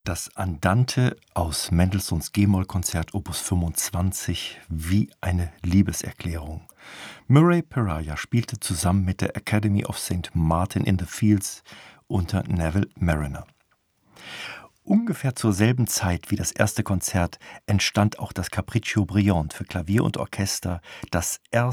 Das Andante aus Mendelssohns G-Moll-Konzert Opus 25 wie eine Liebeserklärung. Murray Peraja spielte zusammen mit der Academy of St. Martin in the Fields unter Neville Marriner. Ungefähr zur selben Zeit wie das erste Konzert entstand auch das Capriccio Brillant für Klavier und Orchester, das